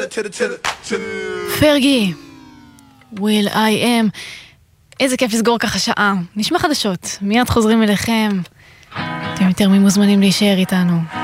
פרגי, will I am. איזה כיף לסגור ככה שעה. נשמע חדשות, מיד חוזרים אליכם. אתם יותר ממוזמנים להישאר איתנו.